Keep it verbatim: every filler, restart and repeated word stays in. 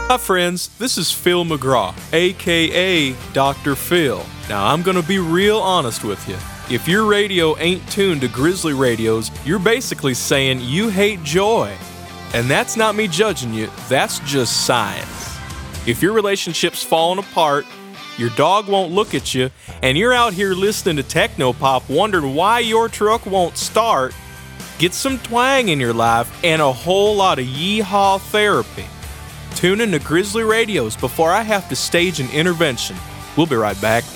Hi friends, this is Phil McGraw, aka Doctor Phil. Now I'm gonna be real honest with you. If your radio ain't tuned to Grizzly radios, you're basically saying you hate joy. And that's not me judging you, that's just science. If your relationship's falling apart, your dog won't look at you, and you're out here listening to techno-pop wondering why your truck won't start, get some twang in your life and a whole lot of yeehaw therapy. Tune in to Grizzly Radios before I have to stage an intervention. We'll be right back.